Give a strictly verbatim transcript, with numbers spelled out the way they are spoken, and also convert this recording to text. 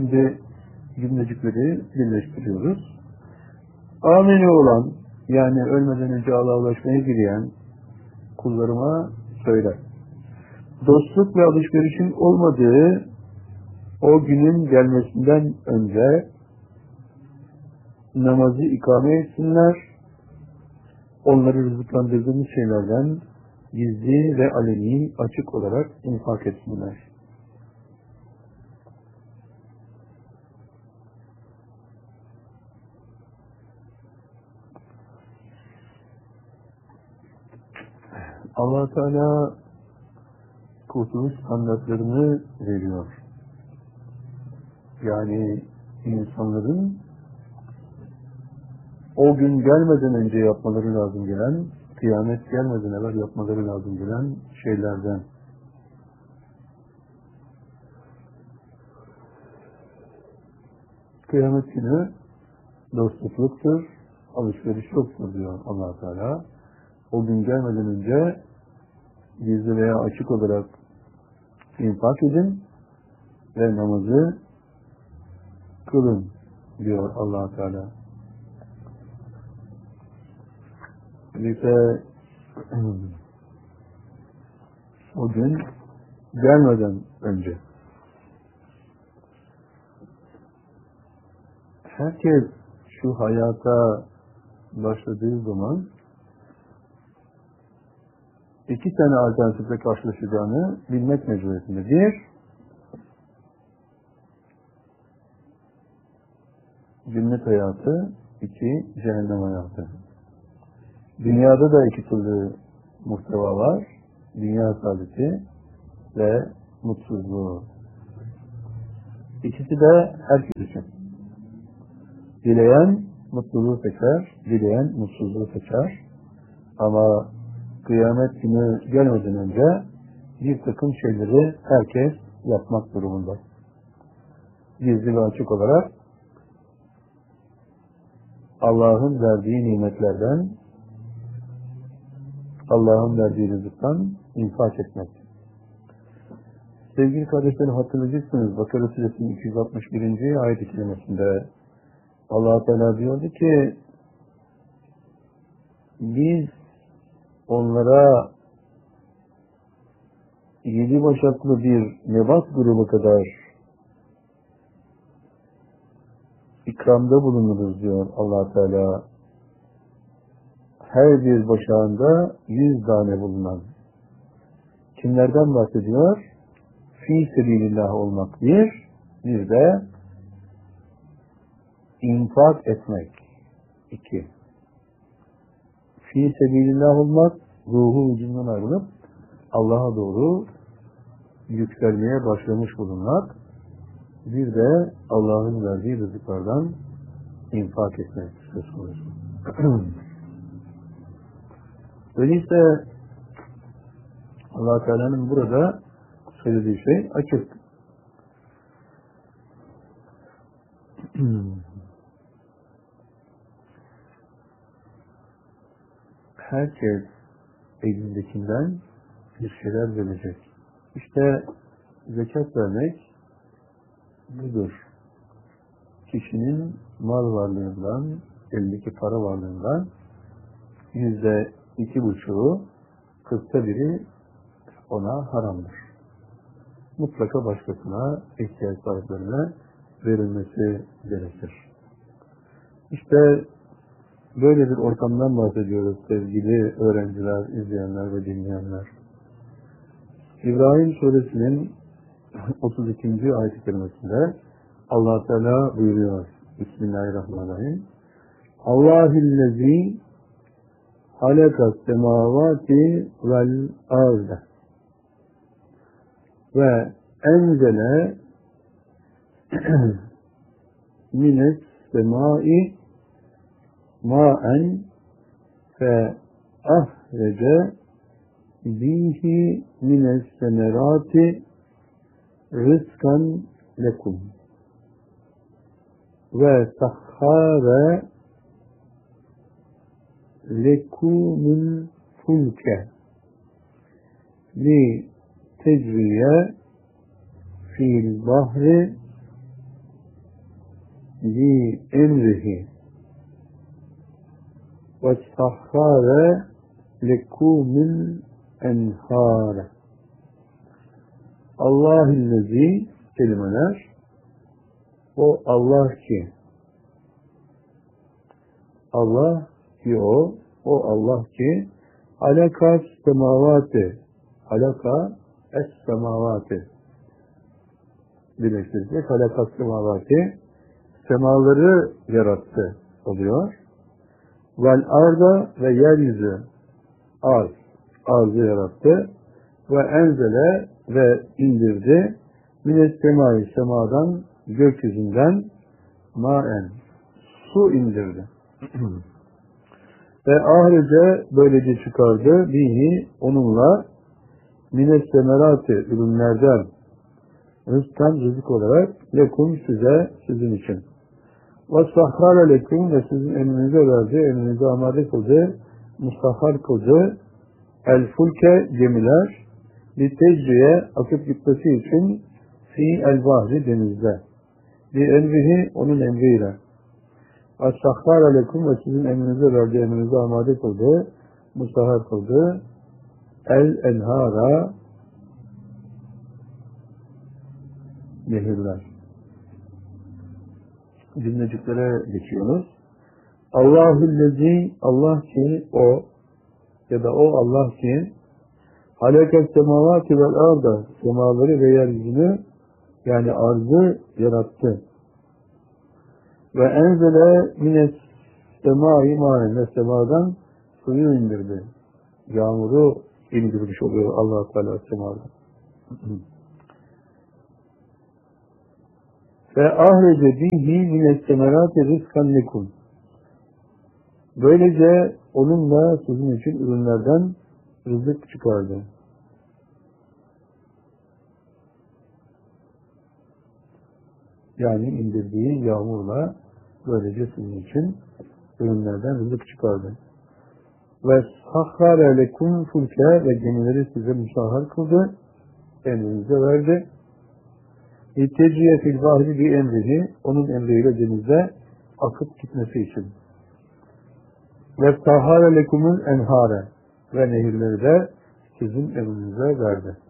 Şimdi cümlecikleri birleştiriyoruz. Ameli olan, yani ölmeden önce Allah'a ulaşmaya giren kullarıma söyle. Dostluk ve alışverişin olmadığı o günün gelmesinden önce namazı ikame etsinler, onları rızıklandırdığımız şeylerden gizli ve aleni açık olarak infak etsinler. Allah Teala kurtuluş standartlarını veriyor. Yani insanların o gün gelmeden önce yapmaları lazım gelen, kıyamet gelmeden evvel yapmaları lazım gelen şeylerden. Kıyamet günü dostluktur, alışveriş yoktur diyor Allah Teala. O gün gelmeden önce gizli veya açık olarak infak edin ve namazı kılın diyor Allah Teala. Öyleyse o gün gelmeden önce herkes şu hayata başladığı zaman iki tane alternatifle karşılaşacağını bilmek mecburiyetinde. Bir, cennet hayatı, iki, cehennem hayatı. Dünyada da iki türlü muhteva var. Dünya saadeti ve mutsuzluğu. İkisi de herkes için. Dileyen mutluluğu seçer, dileyen mutsuzluğu seçer. Ama kıyamet günü gelmeden önce bir takım şeyleri herkes yapmak durumunda. Gizli ve açık olarak Allah'ın verdiği nimetlerden, Allah'ın verdiği rızıktan infak etmek. Sevgili kardeşlerim, hatırlayacaksınız Bakara Suresinin iki yüz altmış birinci ayet-i kerimesinde Allah Teala diyordu ki biz onlara yedi başaklı bir nebat grubu kadar ikramda bulunuruz diyor Allah Teala. Her bir başağında yüz tane bulunan. Kimlerden bahsediyor? Fî sebilillah olmak bir, bir de infak etmek. İki. Fî sebilillah olmak, ruhu vücudundan ayrılıp Allah'a doğru yükselmeye başlamış bulunmak. Bir de Allah'ın verdiği rızıklardan infak etmek söz konusu. Öyleyse Allah Teala'nın burada söylediği şey açık. Herkes elindekinden bir şeyler verecek. İşte zekat vermek budur. Kişinin mal varlığından, elindeki para varlığından yüzde iki buçuğu, kırkta biri ona haramdır. Mutlaka başkasına, ihtiyaç sahiplerine verilmesi gerekir. İşte böyle bir ortamdan bahsediyoruz sevgili öğrenciler, izleyenler ve dinleyenler. İbrahim Suresinin otuz ikinci ayet-i kerimesinde Allah Teala buyuruyor. Bismillahirrahmanirrahim. Allahüllezî halekas semavati vel arde ve enzele mines semai ma'en fe ahrece bihi mines semerati rızkan lekum ve sahhare lekumul fulke li tecriye fil bahri li emrihi ve sahhare lekumul enhâre. Allahüllezî kelimeler, o Allah ki, Allah ki o, o Allah ki alaka semavati, alaka es semavati birleştirecek, alaka semavati semaları yarattı oluyor. Vel arda ve yeryüzü arz, arzı yarattı ve enzele ve indirdi mines semai, semadan, gökyüzünden maen, su indirdi. Ve ahrece böylece çıkardı bihi, onunla mines semerati, ürünlerden rızkan, rızık olarak lekum, size, sizin için. Ve sahhara lekum, ve sizin emrinize verdi, emrinize amade kıldı, mustahhar kıldı el fulke, gemiler bir tecriye, akıp gitmesi için fi el bahri, denizde bir emrihi, onun emriyle. As-sahhara lekum, ve sizin emrinize verdi, emrinize amade kıldı, mustahhar kıldı el enhara, nehirler. Cümleciklere geçiyoruz. Allahüllezî, Allah ki o, ya da o Allah ki haleket semavati vel arda, semaları ve yeryüzünü, yani arzı yarattı. Ve enzele mines semai maen, ve semadan suyu indirdi. Yağmuru indirmiş oluyor Allah Teala semadan. Ve ahrece bihi mines semerati rizkan lekum. Böylece onunla sizin için ürünlerden rızık çıkardı. Yani indirdiği yağmurla böylece sizin için ürünlerden rızık çıkardı. Ve sahhara lekum fulke, ve gemileri size musahhar kıldı, emrinize verdi. İtteciye fil bahri bir emrihi, onun emriyle denizde akıp gitmesi için. Ve sahhara lekumul enhare, ve nehirleri de sizin emrinize verdi.